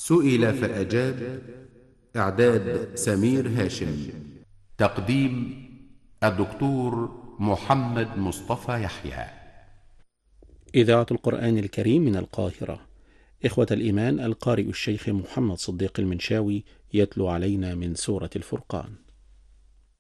سئل فأجاب. إعداد سمير هاشم. تقديم الدكتور محمد مصطفى يحيى. إذاعة القرآن الكريم من القاهرة. إخوة الإيمان، القارئ الشيخ محمد صديق المنشاوي يتلو علينا من سورة الفرقان.